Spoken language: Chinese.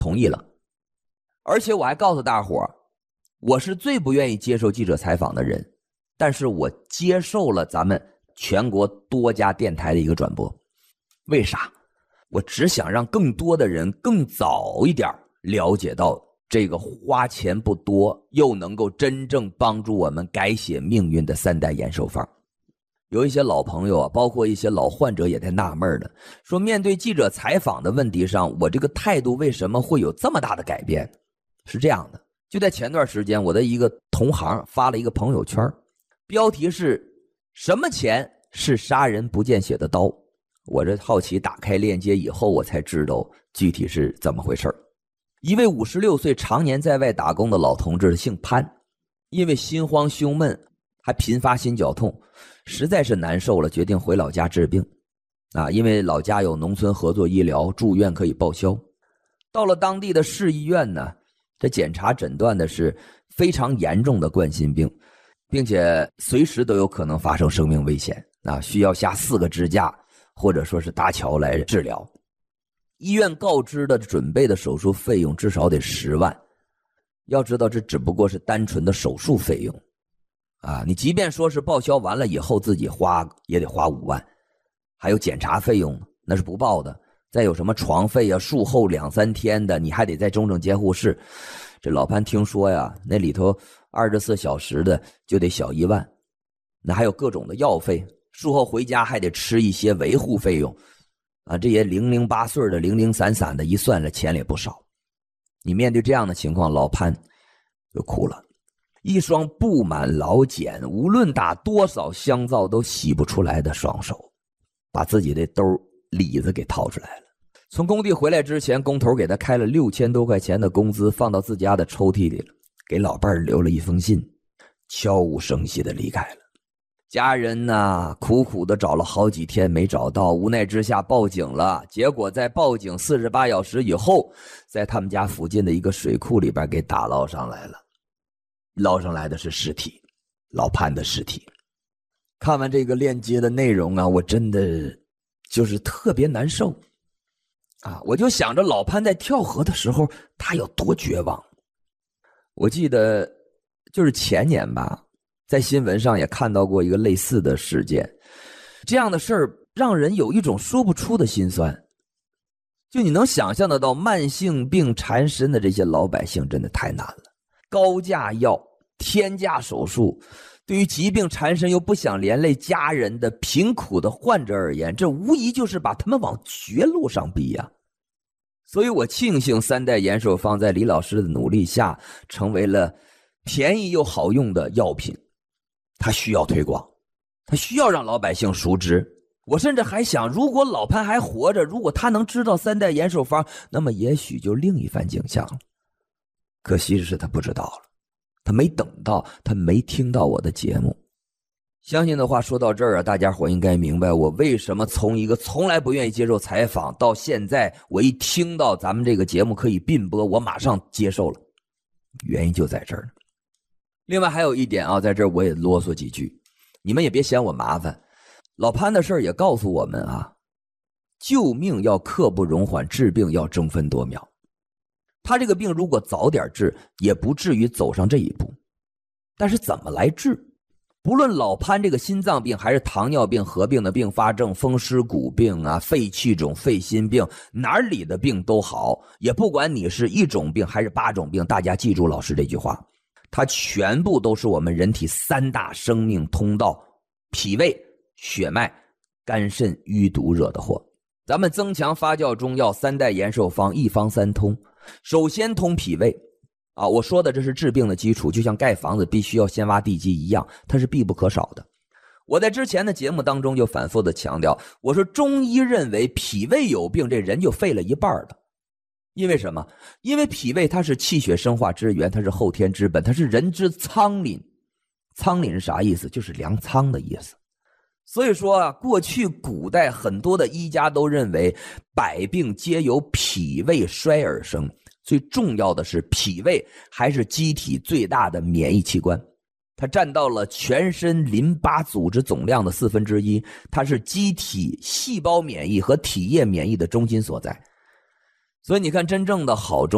同意了。而且我还告诉大伙，我是最不愿意接受记者采访的人，但是我接受了咱们全国多家电台的一个转播。为啥？我只想让更多的人更早一点了解到这个花钱不多又能够真正帮助我们改写命运的3代延寿方。有一些老朋友啊，包括一些老患者也在纳闷的，说面对记者采访的问题上，我这个态度为什么会有这么大的改变？是这样的，就在前段时间，我的一个同行发了一个朋友圈，标题是什么钱是杀人不见血的刀。我这好奇打开链接以后，我才知道具体是怎么回事。一位56岁常年在外打工的老同志姓潘，因为心慌胸闷还频发心绞痛，实在是难受了，决定回老家治病因为老家有农村合作医疗，住院可以报销。到了当地的市医院呢，这检查诊断的是非常严重的冠心病，并且随时都有可能发生生命危险需要下4个支架或者说是搭桥来治疗。医院告知的准备的手术费用至少得10万，要知道这只不过是单纯的手术费用你即便说是报销完了以后自己花也得花5万，还有检查费用那是不报的，再有什么床费术后2、3天的，你还得在中正监护室。这老潘听说呀，那里头24小时的就得小1万，那还有各种的药费，术后回家还得吃一些维护费用这也零零八碎的零零散散的，一算了钱也不少。你面对这样的情况，老潘就哭了，一双布满老茧，无论打多少香皂都洗不出来的双手，把自己的兜里子给掏出来了。从工地回来之前，工头给他开了6000多块钱的工资，放到自家的抽屉里了，给老伴儿留了一封信，悄无声息的离开了。家人呢，苦苦的找了好几天没找到，无奈之下报警了。结果在报警48小时以后，在他们家附近的一个水库里边给打捞上来了。捞上来的是尸体，老潘的尸体。看完这个链接的内容我真的就是特别难受我就想着老潘在跳河的时候他有多绝望。我记得就是前年吧，在新闻上也看到过一个类似的事件，这样的事儿让人有一种说不出的心酸。就你能想象得到，慢性病缠身的这些老百姓真的太难了，高价药、天价手术，对于疾病缠身又不想连累家人的贫苦的患者而言，这无疑就是把他们往绝路上逼所以我庆幸3代延寿方在李老师的努力下成为了便宜又好用的药品，它需要推广，它需要让老百姓熟知。我甚至还想，如果老潘还活着，如果他能知道3代延寿方，那么也许就另一番景象了。可惜的是他不知道了，他没等到，他没听到我的节目。相信的话说到这儿大家伙应该明白我为什么从一个从来不愿意接受采访到现在我一听到咱们这个节目可以并播，我马上接受了，原因就在这儿。另外还有一点在这儿我也啰嗦几句，你们也别嫌我麻烦。老潘的事儿也告诉我们救命要刻不容缓，治病要争分夺秒。他这个病如果早点治，也不至于走上这一步。但是怎么来治？不论老潘这个心脏病还是糖尿病合并的并发症、风湿骨病肺气肿、肺心病，哪里的病都好，也不管你是1种病还是8种病，大家记住老师这句话，它全部都是我们人体3大生命通道：脾胃、血脉、肝肾淤堵惹的祸。咱们增强发酵中药3代延寿方一方3通，首先通脾胃我说的这是治病的基础，就像盖房子必须要先挖地基一样，它是必不可少的。我在之前的节目当中就反复的强调，我说中医认为脾胃有病，这人就废了一半了。因为什么？因为脾胃它是气血生化之源，它是后天之本，它是人之仓廪。仓廪是啥意思？就是粮仓的意思。所以说过去古代很多的医家都认为百病皆由脾胃衰而生，最重要的是脾胃还是机体最大的免疫器官，它占到了全身淋巴组织总量的1/4，它是机体细胞免疫和体液免疫的中心所在。所以你看，真正的好中